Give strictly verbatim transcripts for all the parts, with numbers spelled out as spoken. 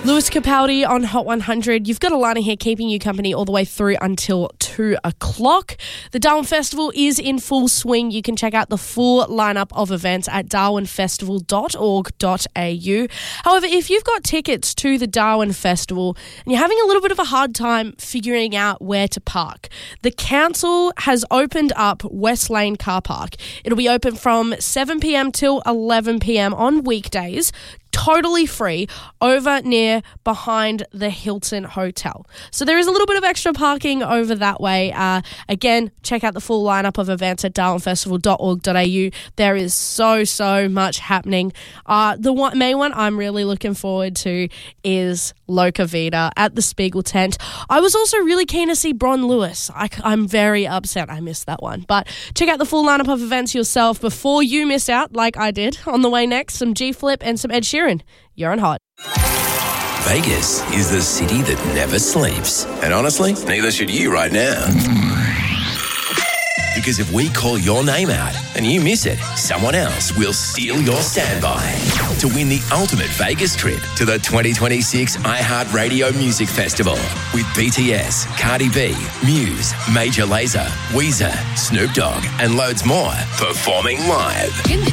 Lewis Capaldi on Hot one hundred. You've got Alana here keeping you company all the way through until two o'clock. The Darwin Festival is in full swing. You can check out the full lineup of events at darwin festival dot org dot a u. However, if you've got tickets to the Darwin Festival and you're having a little bit of a hard time figuring out where to park, the council has opened up West Lane Car Park. It'll be open from seven p.m. till eleven p.m. on weekdays, totally free, over near behind the Hilton Hotel. So there is a little bit of extra parking over that way. Uh, again, check out the full lineup of events at darwin festival dot org dot a u. There is so, so much happening. Uh, the one, main one I'm really looking forward to is Loca Vida at the Spiegel tent. I was also really keen to see Bron Lewis. I, I'm very upset I missed that one. But check out the full lineup of events yourself before you miss out, like I did. On the way next, some G-Flip and some Ed Sheeran. You're on Hot. Vegas is the city that never sleeps. And honestly, neither should you right now. Because if we call your name out and you miss it, someone else will steal your standby to win the ultimate Vegas trip to the twenty twenty-six iHeartRadio Music Festival with B T S, Cardi B, Muse, Major Lazer, Weezer, Snoop Dogg, and loads more performing live.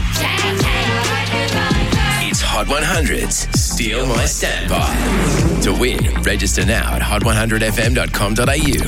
It's Hot one hundred's Steal My Standby. To win, register now at hot one hundred f m dot com dot a u.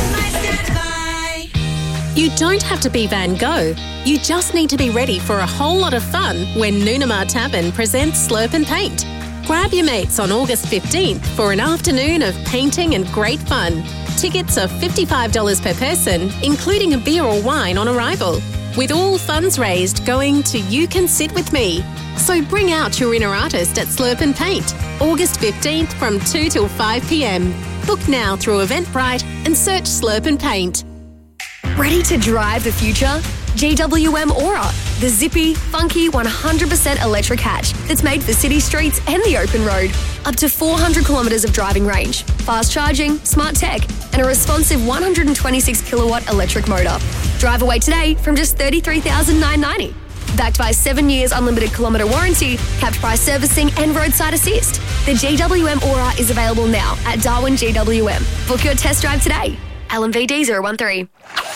You don't have to be Van Gogh. You just need to be ready for a whole lot of fun when Noonamar Tavern presents Slurp and Paint. Grab your mates on August fifteenth for an afternoon of painting and great fun. Tickets are fifty-five dollars per person, including a beer or wine on arrival, with all funds raised going to You Can Sit With Me. So bring out your inner artist at Slurp and Paint, August fifteenth from two till five p.m. Book now through Eventbrite and search Slurp and Paint. Ready to drive the future? G W M Aura, the zippy, funky, one hundred percent electric hatch that's made for city streets and the open road. Up to four hundred kilometres of driving range, fast charging, smart tech, and a responsive one hundred twenty-six kilowatt electric motor. Drive away today from just thirty-three thousand nine hundred ninety dollars. Backed by seven years unlimited kilometre warranty, capped price servicing and roadside assist. The G W M Aura is available now at Darwin G W M. Book your test drive today. L M V D zero one three.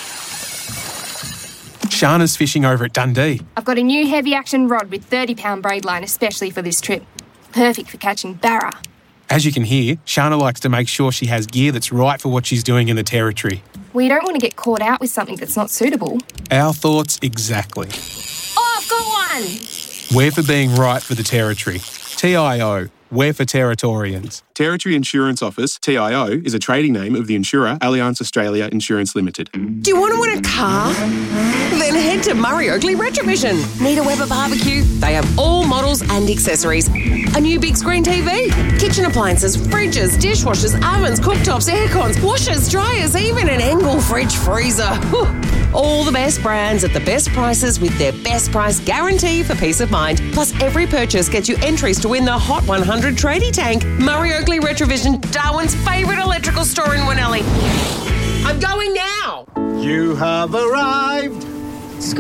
Shana's fishing over at Dundee. I've got a new heavy action rod with thirty pound braid line especially for this trip. Perfect for catching barra. As you can hear, Shana likes to make sure she has gear that's right for what she's doing in the territory. Well, you don't want to get caught out with something that's not suitable. Our thoughts exactly. Oh, I've got one! We're for being right for the territory. T I O. We're for Territorians. Territory Insurance Office, T I O, is a trading name of the insurer Allianz Australia Insurance Limited. Do you want to win a car? Then head to Murray Oakley Retrovision. Need a Weber barbecue? They have all models and accessories. A new big screen T V, kitchen appliances, fridges, dishwashers, ovens, cooktops, aircons, washers, dryers, even an Engel fridge freezer. Whew. All the best brands at the best prices with their best price guarantee for peace of mind. Plus, every purchase gets you entries to win the Hot one hundred tradie tank. Murray Oakley Retrovision, Darwin's favourite electrical store in Winnelly. I'm going now. You have arrived